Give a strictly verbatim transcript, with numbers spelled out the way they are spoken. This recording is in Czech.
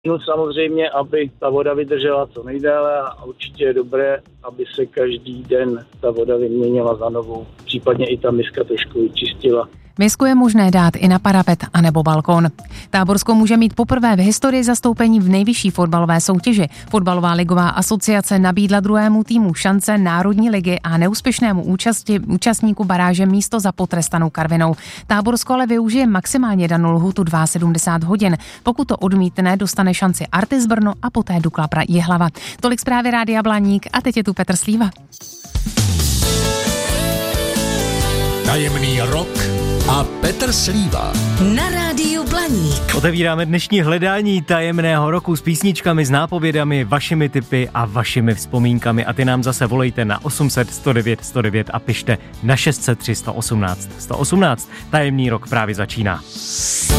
No samozřejmě, aby ta voda vydržela co nejdéle a určitě je dobré, aby se každý den ta voda vyměnila za novou, případně i ta miska trošku vyčistila. Misku je možné dát i na parapet anebo balkón. Táborsko může mít poprvé v historii zastoupení v nejvyšší fotbalové soutěži. Fotbalová ligová asociace nabídla druhému týmu šance Národní ligy a neúspěšnému účasti, účastníku baráže místo za potrestanou Karvinou. Táborsko ale využije maximálně danou lhůtu sedmdesát dva hodin. Pokud to odmítne, dostane šanci Artis Brno a poté Dukla Jihlava. Tolik zprávy Rádia Blaník a teď je tu Petr Slíva. Tajemný rok a Petr Slíva na Rádiu Blaník. Otevíráme dnešní hledání tajemného roku s písničkami, s nápovědami, vašimi tipy a vašimi vzpomínkami. A ty nám zase volejte na osm set sto devět sto devět a pište na šest set tři sto osmnáct sto osmnáct. Tajemný rok právě začíná.